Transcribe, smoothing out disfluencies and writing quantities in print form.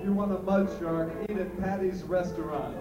If you want a mud shark, eat at Patty's Restaurant.